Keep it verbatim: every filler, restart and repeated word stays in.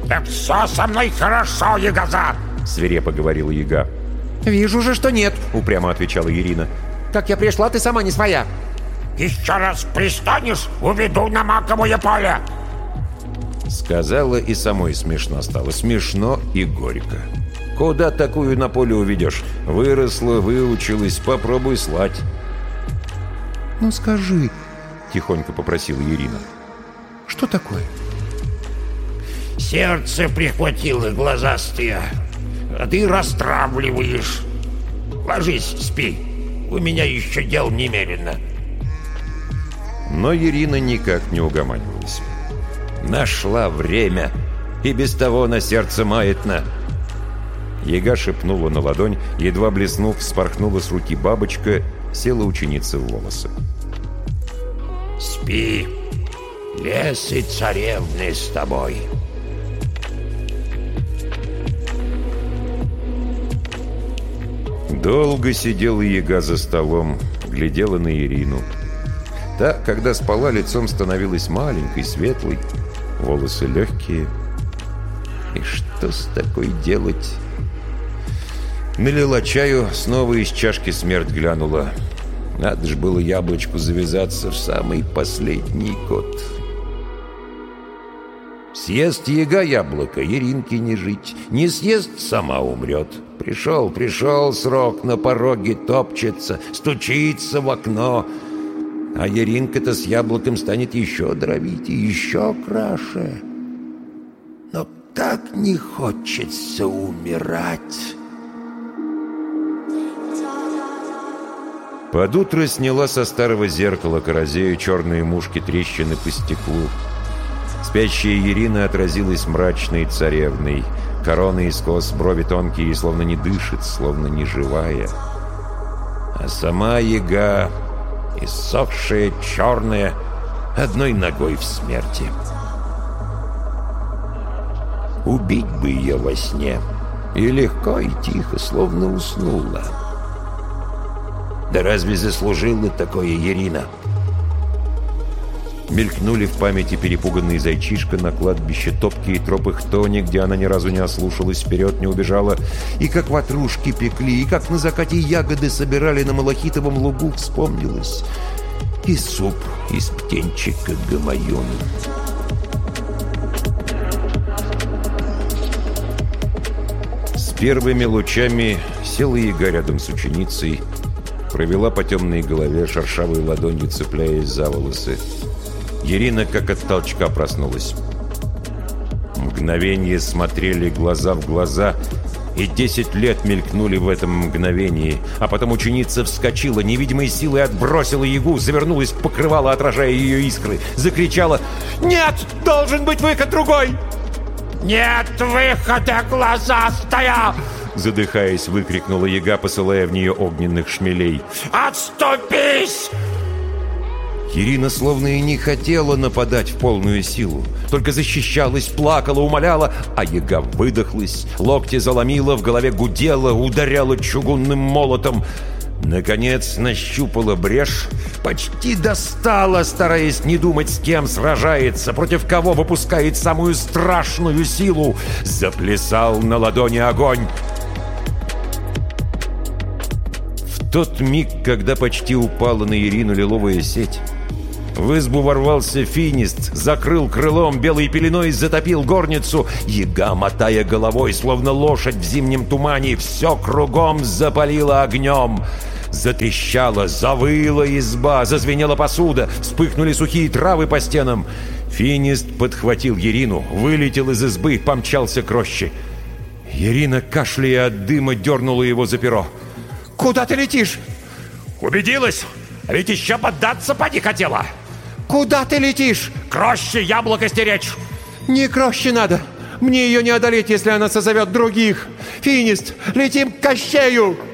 Да все со мной хорошо, Ягоза! Свирепо говорила яга. «Вижу же, что нет», — упрямо отвечала Ирина. «Как я пришла, ты сама не своя». Еще раз пристанешь, уведу на маковое поле. Сказала, и самой смешно стало. Смешно и горько. Куда такую на поле уведешь? Выросла, выучилась, попробуй слать. «Ну скажи», — тихонько попросила Ирина. «Что такое?» Сердце прихватило глазастые, а ты растравливаешь. Ложись, спи. У меня еще дел немерено. Но Ирина никак не угомонилась. Нашла время, и без того на сердце маятно. Яга шепнула на ладонь, едва блеснув, вспорхнула с руки бабочка, села ученица в волосы. Спи, лес и царевны с тобой. Долго сидела яга за столом, глядела на Ирину. Та, когда спала, лицом становилась маленькой, светлой, волосы легкие. И что с такой делать? Налила чаю, снова из чашки смерть глянула. Надо ж было яблочку завязаться в самый последний год. Съест яга яблоко, Иринке не жить. Не съест, сама умрет. Пришел, пришел срок, на пороге топчется, стучится в окно. А Иринка-то с яблоком станет еще дровить и еще краше. Но так не хочется умирать. Под утро сняла со старого зеркала корозею черные мушки трещины по стеклу. Спящая Ирина отразилась мрачной царевной. Корона и скос, брови тонкие, словно не дышит, словно не живая. А сама яга, иссохшая, черная, одной ногой в смерти. Убить бы ее во сне, и легко, и тихо, словно уснула. Да разве заслужила такое Ирина? Мелькнули в памяти перепуганный зайчишка на кладбище, топкие тропы хтони, где она ни разу не ослушалась, вперед не убежала, и как ватрушки пекли, и как на закате ягоды собирали на малахитовом лугу, вспомнилось. И суп из птенчика гамаюна. С первыми лучами села яга рядом с ученицей, провела по темной голове, шершавой ладонью цепляясь за волосы. Ирина как от толчка проснулась. Мгновение смотрели глаза в глаза, и десять лет мелькнули в этом мгновении. А потом ученица вскочила, невидимой силой отбросила ягу, завернулась в покрывало, отражая ее искры, закричала: «Нет! Должен быть выход другой!» «Нет выхода, глазастая!» Задыхаясь, выкрикнула яга, посылая в нее огненных шмелей. «Отступись!» Ирина словно и не хотела нападать в полную силу, только защищалась, плакала, умоляла, а яга выдохлась, локти заломила, в голове гудела, ударяла чугунным молотом. Наконец нащупала брешь, почти достала, стараясь не думать, с кем сражается, против кого выпускает самую страшную силу. Заплясал на ладони огонь. В тот миг, когда почти упала на Ирину лиловая сеть, в избу ворвался финист, закрыл крылом, белой пеленой затопил горницу. Яга, мотая головой, словно лошадь в зимнем тумане, все кругом запалила огнем. Затрещала, завыла изба, зазвенела посуда, вспыхнули сухие травы по стенам. Финист подхватил Ирину, вылетел из избы, помчался к роще. Ирина, кашляя от дыма, дернула его за перо. «Куда ты летишь?» «Убедилась? А ведь еще поддаться поди хотела!» «Куда ты летишь?» «К роще яблоко стеречь!» «Не к роще надо! Мне ее не одолеть, если она созовет других! Финист, летим к Кощею!»